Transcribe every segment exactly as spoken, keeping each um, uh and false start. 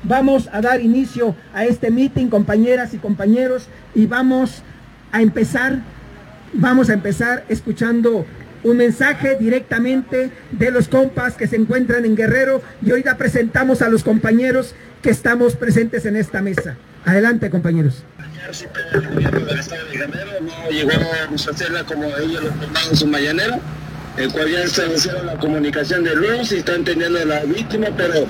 vamos a dar inicio a este meeting, compañeras y compañeros, y vamos a empezar, vamos a empezar escuchando un mensaje directamente de los compas que se encuentran en Guerrero, y ahorita presentamos a los compañeros que estamos presentes en esta mesa. Adelante, compañeros. El gobierno del estado de Guerrero no llegó a hacerla como ellos lo tomaron en su mañanera, el cual ya establecieron la comunicación de luz y están teniendo a la víctima, pero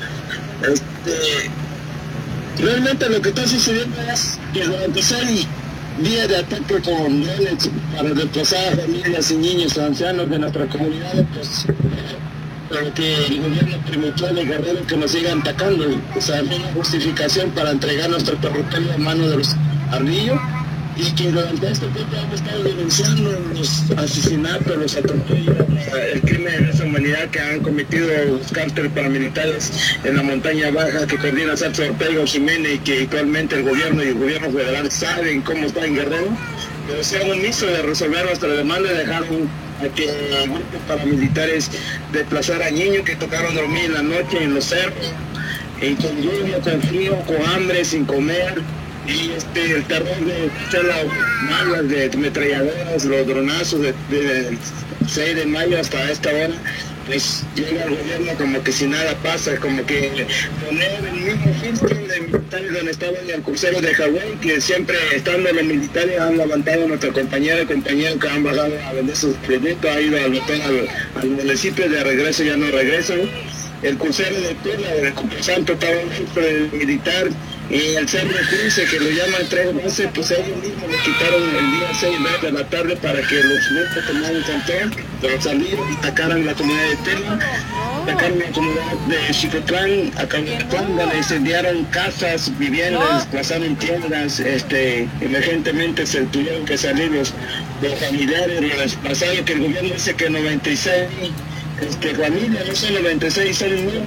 este, realmente lo que está sucediendo es que durante seis días de ataque con drones para desplazar a familias y niños ancianos de nuestra comunidad, pues pero que el gobierno permitió de Guerrero que nos sigan atacando. O sea, no hay una justificación para entregar nuestro territorio a manos de los ardillos, y que durante este tiempo hemos estado denunciando los asesinatos, los atropellos, el crimen de lesa humanidad que han cometido los cárteles paramilitares en la montaña baja que coordina Celso Ortega Jiménez, y que actualmente el gobierno y el gobierno federal saben cómo está en Guerrero, pero se han omiso de resolver nuestra demanda y dejaron a que grupos paramilitares desplazaran a niños que tocaron dormir en la noche en los cerros, y con lluvia, con frío, con hambre, sin comer. Y este, el terror de escuchar las malas de metralladoras, los dronazos de, de, del seis de mayo hasta esta hora, pues llega el gobierno como que si nada pasa, como que poner el mismo filtro de militares donde estaban el crucero de Hawái, que siempre estando los militares han levantado a nuestra compañera y compañeros que han bajado a vender sus proyectos, ha ido al hotel, al, al municipio, de regreso ya no regresan. El crucero de Tula, de Santo, estaba un filtro militar, y el cerro de Cruce, que lo llaman tres veces, pues ellos mismos lo quitaron el día seis de la tarde para que los grupos tomaran control de los salidos y atacaran la comunidad de Tela, atacaron la comunidad de Chicotlán, Acahuatlán, donde incendiaron casas, viviendas, desplazaron tiendas, este, emergentemente se tuvieron que salir los, los familiares, los desplazados, que el gobierno dice que noventa y seis este, familias, no son noventa y seis, son mil.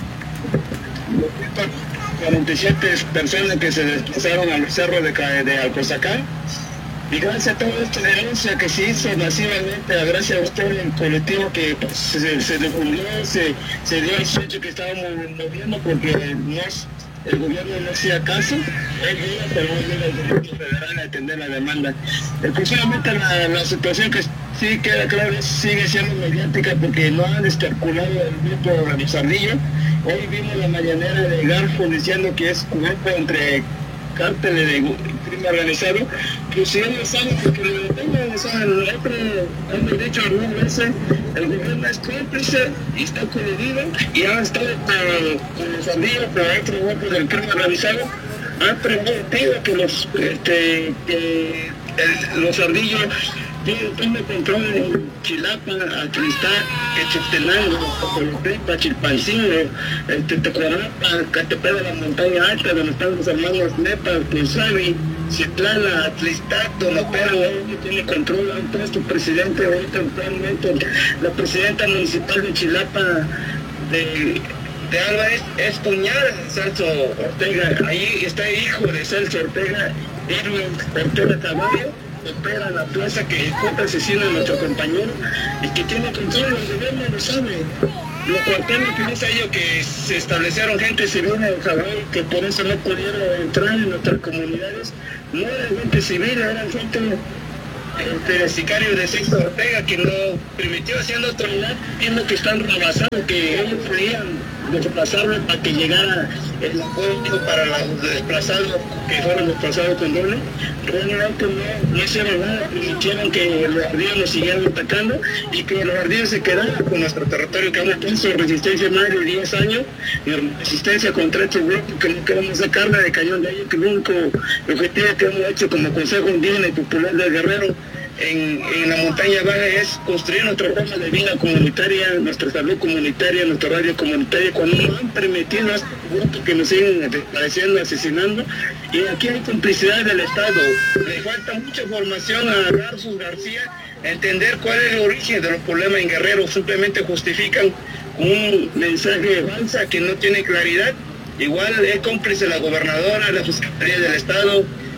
cuarenta y siete personas que se desplazaron a los cerros de, de Alcozacán, y gracias a toda esta denuncia que se hizo masivamente, gracias a usted, el colectivo que pues, se, se difundió, se, se dio el hecho que estábamos moviendo, porque no, el gobierno no hacía caso, él iba, pero no llega el gobierno federal a atender la demanda. Exclusivamente la, la situación que sí queda claro sigue siendo mediática, porque no han especulado el grupo de los ardillos. Hoy vimos la mañanera de Garfo diciendo que es un grupo entre cárteles de crimen organizado, que si ellos saben que lo detengan, o sea, el otro, hemos dicho algunas veces, el gobierno es cómplice y está coludido, y han estado con, con los ardillos, pero otro grupo del crimen organizado han permitido que los, este, que el, los ardillos tiene control en Chilapa, Atlistá, Quechaptenango, Colotepa, Chilpancingo, este, Tecuarapa, Catepec de la Montaña Alta, donde están los hermanos Nepa, Tuzabi, Citlala, Atlistá, donde opera, no tiene control, han puesto presidente ahorita actualmente, la presidenta municipal de Chilapa, de de Álvarez, es cuñada de Celso Ortega, ahí está el hijo de Celso Ortega, Irwin Ortega Caballo, opera la plaza que ejecuta asesino a nuestro compañero y que tiene control, el gobierno lo sabe. Los cuarteles que dice ellos que se establecieron gente civil en Hawái, que por eso no pudieron entrar en nuestras comunidades, no eran gente civil, eran gente este, sicarios de Celso Ortega, que no permitió haciendo autoridad, viendo que están rebasados, que ellos podían desplazarlo para que llegara el apoyo para los desplazados que fueron desplazados con doble. Realmente no, no hicieron nada, permitieron que los ardillos nos siguieran atacando y que los ardillos se quedaran con nuestro territorio, que hemos puesto resistencia más de diez años y resistencia contra estos grupos que no queremos sacarla de cañón de ellos, que el único objetivo que hemos hecho como Consejo Indígena y Popular del Guerrero En, en la montaña baja es construir nuestra forma de vida comunitaria, nuestra salud comunitaria, nuestra radio comunitaria, cuando no han permitido a estos grupos que nos siguen desapareciendo, asesinando, y aquí hay complicidad del Estado. Le falta mucha formación a Garfus García, entender cuál es el origen de los problemas en Guerrero, simplemente justifican un mensaje falso que no tiene claridad. Igual es cómplice la gobernadora, la Fiscalía del Estado,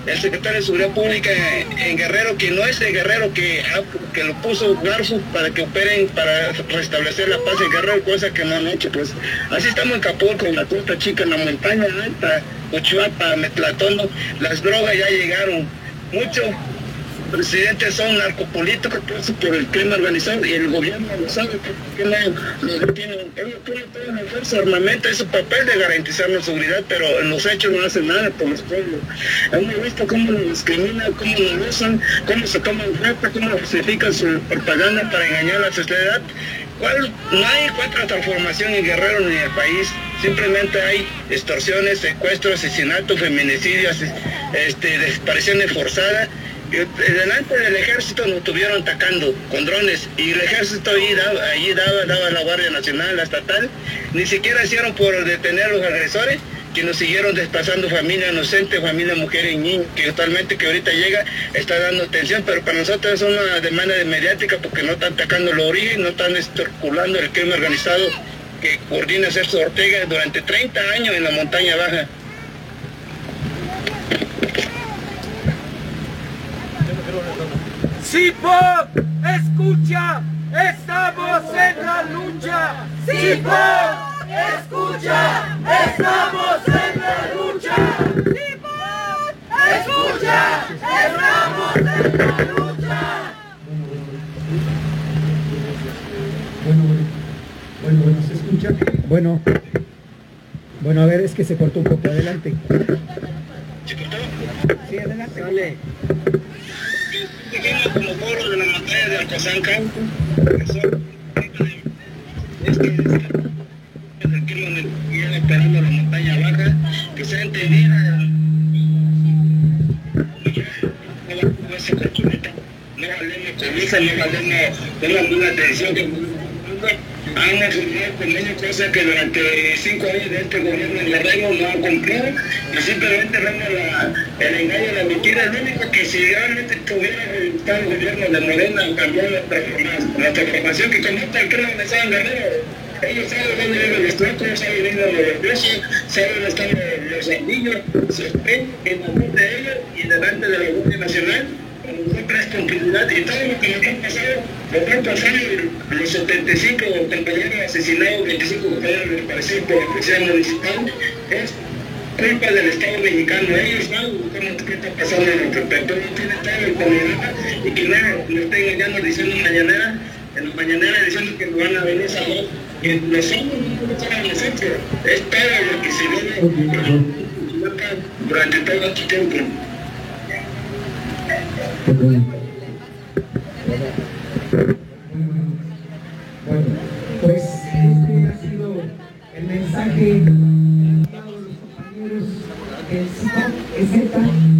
el secretario de Seguridad Pública en Guerrero, que no es de Guerrero, que, que lo puso Garfo para que operen, para restablecer la paz en Guerrero, cosa que no han hecho. Pues así estamos en Capulco, en la Costa Chica, en la montaña alta, Uchuapa, Metlatono, las drogas ya llegaron. Muchos presidentes son narcopolíticos por el crimen organizado y el gobierno lo sabe, porque no lo tienen. Ellos pueden hacer su armamento, es su papel de garantizar la seguridad, pero en los hechos no hacen nada por los pueblos. Hemos visto cómo los discriminan, cómo los usan, cómo se toman fotos, cómo justifican su propaganda para engañar a la sociedad. ¿Cuál? No hay cuatro transformación en Guerrero ni en el país, simplemente hay extorsiones, secuestros, asesinatos, feminicidios, este, desapariciones forzadas. Delante del ejército nos estuvieron atacando con drones y el ejército ahí daba, allí daba, daba la Guardia Nacional, la estatal, ni siquiera hicieron por detener a los agresores, que nos siguieron desplazando familia inocente, familia mujeres y niños, que actualmente que ahorita llega está dando atención, pero para nosotros es una demanda de mediática porque no están atacando los orígenes, no están circulando el crimen organizado que coordina Sergio Ortega durante treinta años en la montaña baja. ¡Sipop! ¡Escucha! ¡Estamos en la lucha! ¡Sipop! ¡Escucha! ¡Estamos en la lucha! ¡Sipop! ¡Escucha! ¡Estamos en la lucha! Bueno, bueno, bueno, ¿se escucha? Bueno, bueno, a ver, es que se cortó un poco, adelante. ¿Se cortó? Sí, adelante. Dale. Seguimos como foro de la montaña de Alcozanca, que son es que es el crimen que viene esperando la montaña baja, que sea entendida no se continente, no valemos cobija, no valemos tengan una atención que han asumido convenios, cosas que durante cinco años de este gobierno en Guerrero no han cumplido, y simplemente vemos la, el engaño, la mentira. El único que si realmente tuviera el gobierno de Morena cambiar la transformación, la transformación que comenta el crimen de San Guerrero, ellos saben dónde viven los trucos, saben dónde viven los precios, saben dónde están los anillos, se ven en la mente de ellos y delante de la Guardia Nacional. Siempre es continuidad y todo lo que nos ha pasado, lo que han pasado los setenta y cinco compañeros asesinados, veinticinco compañeros desaparecidos por la policía municipal, es culpa del Estado mexicano. Ellos saben qué está pasando en nuestro pecho, no tiene todo el panorama y que no nos está engañando diciendo mañanera, en la mañanera diciendo que nos van a venir a salvar, que los hombres no nos van a nosotros, es todo lo que se viene durante todo este tiempo. Bueno, pues este ha sido el mensaje de todos los compañeros del S I C O P, etcétera